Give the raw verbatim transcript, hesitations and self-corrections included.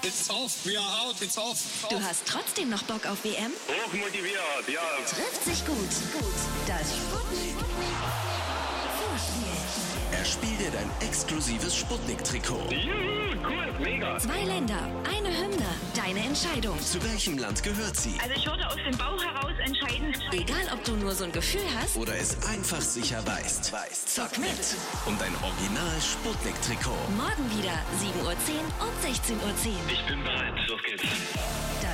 It's off. We are out. It's off. Du hast trotzdem noch Bock auf W M? Hochmotiviert, ja. Trifft sich gut. Gut. Das Sputnik Vorspiel. Erspiel dir dein exklusives Sputnik-Trikot. Juhu, cool, mega. Zwei Länder, eine Hymne, deine Entscheidung. Zu welchem Land gehört sie? Also ich würde aus dem Bauch heraus entscheiden. Egal, ob du nur so ein Gefühl hast Oder es einfach sicher weißt. weißt. Zock mit. Um dein Original Sputnik-Trikot. Morgen wieder sieben Uhr zehn und sechzehn Uhr zehn. Ich bin bereit, los geht's.